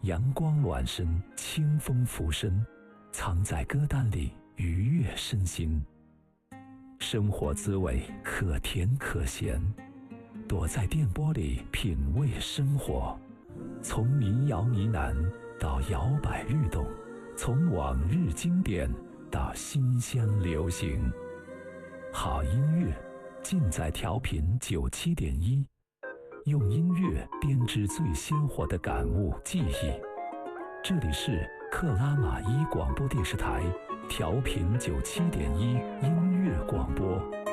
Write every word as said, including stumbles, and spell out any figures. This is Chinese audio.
阳光暖身，清风拂身，藏在歌单里愉悦身心。生活滋味可甜可咸，躲在电波里品味生活。从民谣呢喃到摇摆律动，从往日经典到新鲜流行。好音乐尽在调频九七点一，用音乐编织最鲜活的感悟记忆。这里是克拉玛依广播电视台调频九七点一音乐广播。